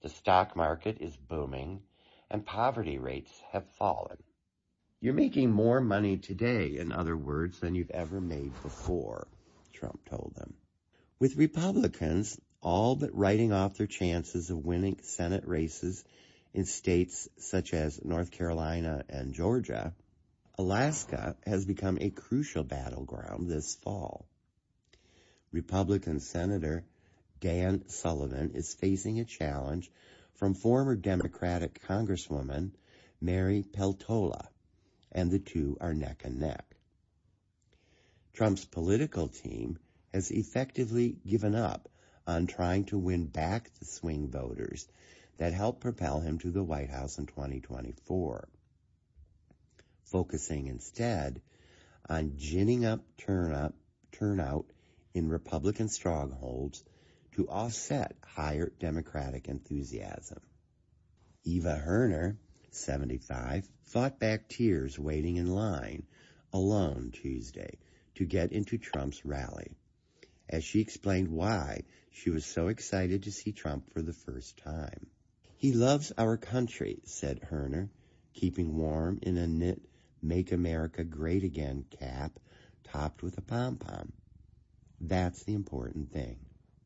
The stock market is booming, and poverty rates have fallen. You're making more money today, in other words, than you've ever made before, Trump told them. With Republicans all but writing off their chances of winning Senate races in states such as North Carolina and Georgia, Alaska has become a crucial battleground this fall. Republican Senator Dan Sullivan is facing a challenge from former Democratic Congresswoman Mary Peltola, and the two are neck and neck. Trump's political team has effectively given up on trying to win back the swing voters that helped propel him to the White House in 2024, focusing instead on ginning up turnout in Republican strongholds to offset higher Democratic enthusiasm. Eva Herner, 75, fought back tears waiting in line alone Tuesday to get into Trump's rally, as she explained why she was so excited to see Trump for the first time. He loves our country, said Herner, keeping warm in a knit Make America Great Again cap topped with a pom-pom. That's the important thing.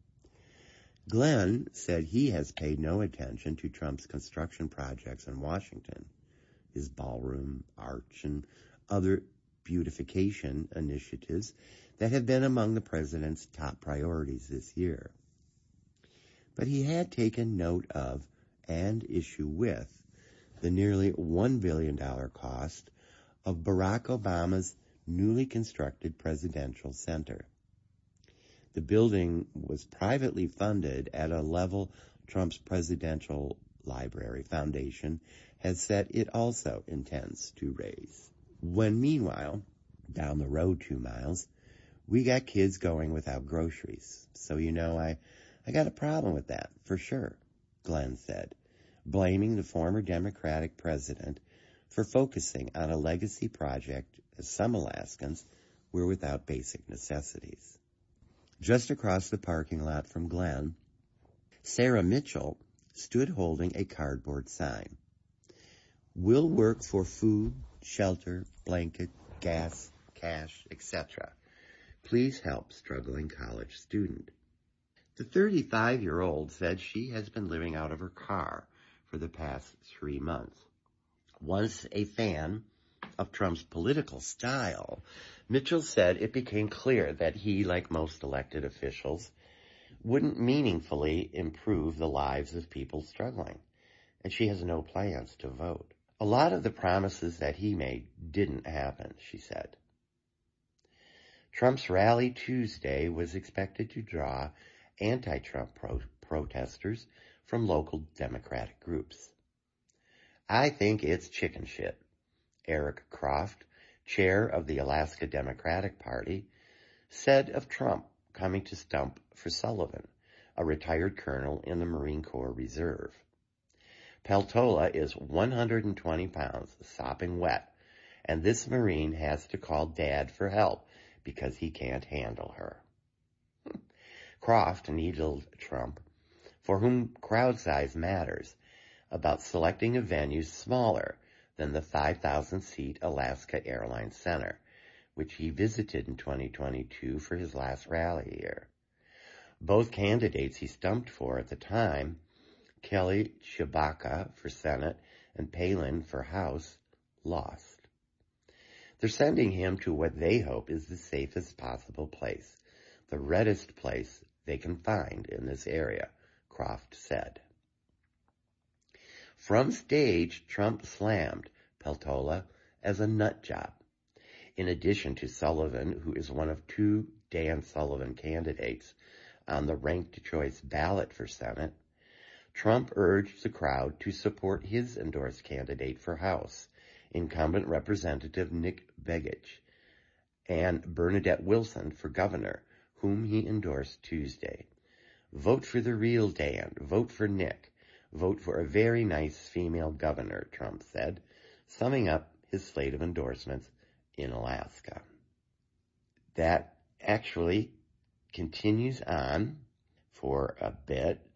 Glenn said he has paid no attention to Trump's construction projects in Washington, his ballroom, arch, and other beautification initiatives that have been among the president's top priorities this year. But he had taken note of and issue with the nearly $1 billion cost of Barack Obama's newly constructed presidential center. The building was privately funded at a level Trump's Presidential Library Foundation has said it also intends to raise. When meanwhile, down the road 2 miles, we got kids going without groceries. So I got a problem with that, for sure, Glenn said, blaming the former Democratic president for focusing on a legacy project as some Alaskans were without basic necessities. Just across the parking lot from Glenn, Sarah Mitchell stood holding a cardboard sign. We'll work for food, shelter, blanket, gas, cash, etc. Please help struggling college student. The 35-year-old said she has been living out of her car for the past 3 months. Once a fan of Trump's political style, Mitchell said it became clear that he, like most elected officials, wouldn't meaningfully improve the lives of people struggling, and she has no plans to vote. A lot of the promises that he made didn't happen, she said. Trump's rally Tuesday was expected to draw anti-Trump protesters from local Democratic groups. I think it's chicken shit, Eric Croft, chair of the Alaska Democratic Party, said of Trump coming to stump for Sullivan, a retired colonel in the Marine Corps Reserve. Peltola is 120 pounds, sopping wet, and this Marine has to call Dad for help because he can't handle her. Croft needled Trump, for whom crowd size matters, about selecting a venue smaller than the 5,000-seat Alaska Airlines Center, which he visited in 2022 for his last rally year. Both candidates he stumped for at the time, Kelly Tshibaka for Senate and Palin for House, lost. They're sending him to what they hope is the safest possible place, the reddest place they can find in this area, Croft said. From stage, Trump slammed Peltola as a nut job. In addition to Sullivan, who is one of 2 Dan Sullivan candidates on the ranked choice ballot for Senate, Trump urged the crowd to support his endorsed candidate for House, incumbent Representative Nick Begich, and Bernadette Wilson for governor, whom he endorsed Tuesday. Vote for the real Dan. Vote for Nick. Vote for a very nice female governor, Trump said, summing up his slate of endorsements in Alaska. That actually continues on for a bit.